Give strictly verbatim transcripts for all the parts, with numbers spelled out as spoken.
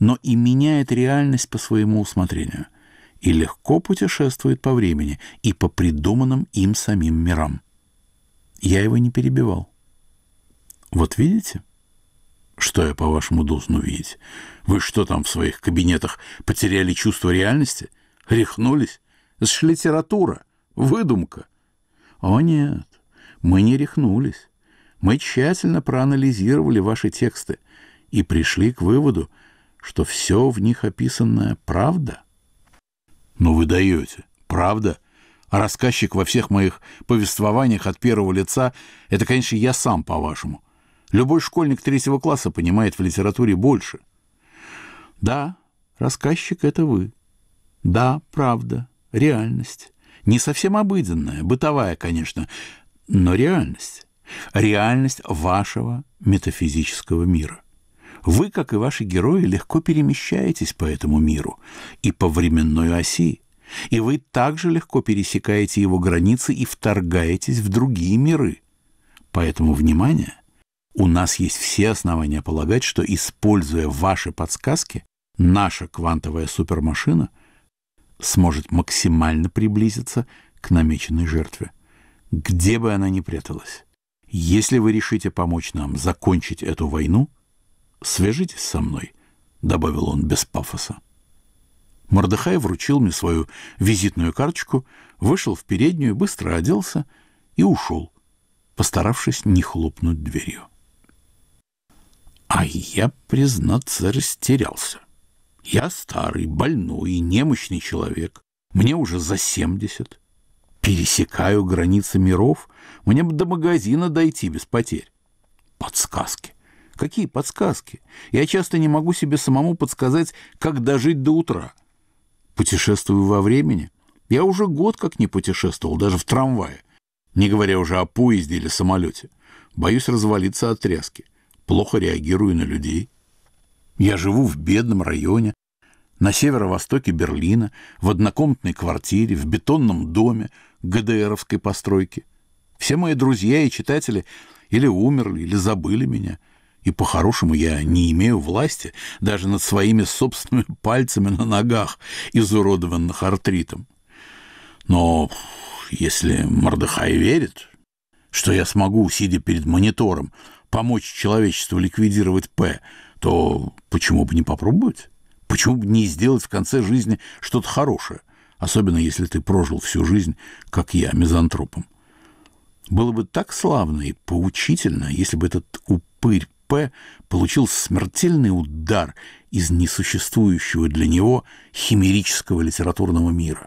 но и меняет реальность по своему усмотрению, и легко путешествует по времени и по придуманным им самим мирам. Я его не перебивал. Вот видите? Что я, по-вашему, должен увидеть? Вы что там в своих кабинетах потеряли чувство реальности? Рехнулись? Это ж литература, выдумка. О нет, мы не рехнулись. Мы тщательно проанализировали ваши тексты и пришли к выводу, что все в них описанное правда. Ну вы даете. Правда? А рассказчик во всех моих повествованиях от первого лица — это, конечно, я сам, по-вашему. Любой школьник третьего класса понимает в литературе больше. Да, рассказчик — это вы. Да, правда, реальность. Не совсем обыденная, бытовая, конечно, но реальность. Реальность вашего метафизического мира. Вы, как и ваши герои, легко перемещаетесь по этому миру и по временной оси, и вы также легко пересекаете его границы и вторгаетесь в другие миры. Поэтому, внимание, у нас есть все основания полагать, что, используя ваши подсказки, наша квантовая супермашина сможет максимально приблизиться к намеченной жертве, где бы она ни пряталась. Если вы решите помочь нам закончить эту войну, свяжитесь со мной, — добавил он без пафоса. Мордехай вручил мне свою визитную карточку, вышел в переднюю, быстро оделся и ушел, постаравшись не хлопнуть дверью. А я, признаться, растерялся. Я старый, больной и немощный человек. Мне уже за семьдесят. Пересекаю границы миров. Мне бы до магазина дойти без потерь. Подсказки. Какие подсказки? Я часто не могу себе самому подсказать, как дожить до утра. Путешествую во времени. Я уже год как не путешествовал, даже в трамвае. Не говоря уже о поезде или самолете. Боюсь развалиться от тряски. Плохо реагирую на людей. Я живу в бедном районе, на северо-востоке Берлина, в однокомнатной квартире, в бетонном доме ГДРовской постройки. Все мои друзья и читатели или умерли, или забыли меня. И по-хорошему я не имею власти даже над своими собственными пальцами на ногах, изуродованных артритом. Но если Мордехай верит, что я смогу, сидя перед монитором, помочь человечеству ликвидировать П, то почему бы не попробовать? Почему бы не сделать в конце жизни что-то хорошее, особенно если ты прожил всю жизнь, как я, мизантропом? Было бы так славно и поучительно, если бы этот упырь П получил смертельный удар из несуществующего для него химерического литературного мира.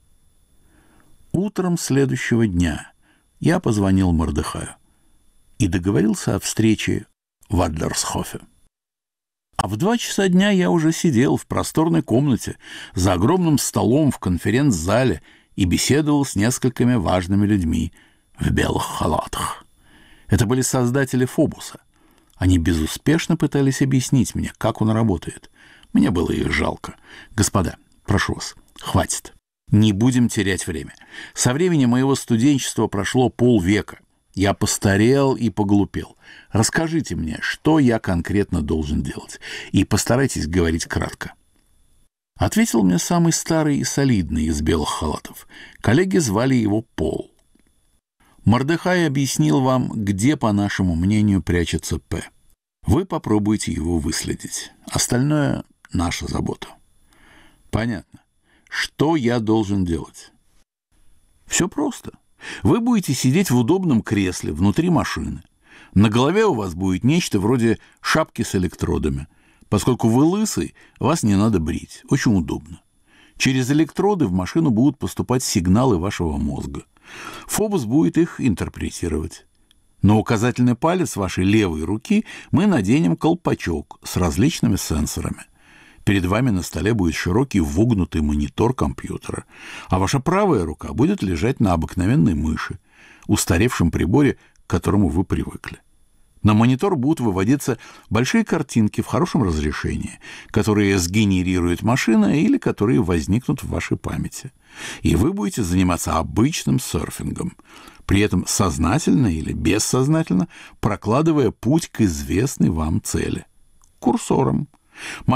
Утром следующего дня я позвонил Мордехаю и договорился о встрече в Адлерсхофе. А в два часа дня я уже сидел в просторной комнате за огромным столом в конференц-зале и беседовал с несколькими важными людьми в белых халатах. Это были создатели Фобуса. Они безуспешно пытались объяснить мне, как он работает. Мне было их жалко. Господа, прошу вас, хватит. Не будем терять время. Со времени моего студенчества прошло полвека. Я постарел и поглупел. Расскажите мне, что я конкретно должен делать, и постарайтесь говорить кратко. Ответил мне самый старый и солидный из белых халатов. Коллеги звали его Пол. Мордехай объяснил вам, где, по нашему мнению, прячется П. Вы попробуйте его выследить. Остальное — наша забота. Понятно. Что я должен делать? Все просто. Вы будете сидеть в удобном кресле внутри машины. На голове у вас будет нечто вроде шапки с электродами. Поскольку вы лысый, вас не надо брить. Очень удобно. Через электроды в машину будут поступать сигналы вашего мозга. Фобус будет их интерпретировать. На указательный палец вашей левой руки мы наденем колпачок с различными сенсорами. Перед вами на столе будет широкий вогнутый монитор компьютера, а ваша правая рука будет лежать на обыкновенной мыши, устаревшем приборе, к которому вы привыкли. На монитор будут выводиться большие картинки в хорошем разрешении, которые сгенерирует машина или которые возникнут в вашей памяти. И вы будете заниматься обычным серфингом, при этом сознательно или бессознательно прокладывая путь к известной вам цели – курсором.